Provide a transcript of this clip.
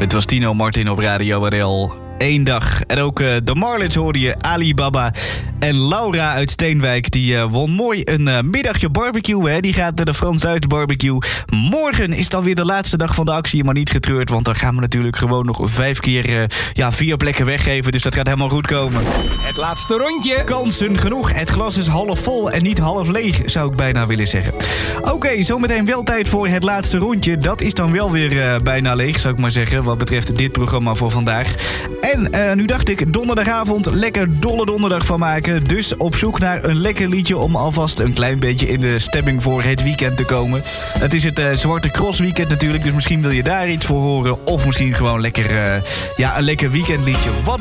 Het was Tino Martin op Radio RL. 1 dag. En ook de Marlins hoorde je, Alibaba. En Laura uit Steenwijk, die won mooi een middagje barbecue. Hè? Die gaat naar de Frans-Duits barbecue. Morgen is dan weer de laatste dag van de actie, maar niet getreurd. Want dan gaan we natuurlijk gewoon nog 5 keer 4 plekken weggeven. Dus dat gaat helemaal goed komen. Het laatste rondje. Kansen genoeg. Het glas is half vol en niet half leeg, zou ik bijna willen zeggen. Oké, zometeen wel tijd voor het laatste rondje. Dat is dan wel weer bijna leeg, zou ik maar zeggen, wat betreft dit programma voor vandaag. En nu dacht ik, donderdagavond, lekker dolle donderdag van maken. Dus op zoek naar een lekker liedje om alvast een klein beetje in de stemming voor het weekend te komen. Het is het Zwarte Cross weekend natuurlijk, dus misschien wil je daar iets voor horen. Of misschien gewoon lekker, een lekker weekendliedje. Wat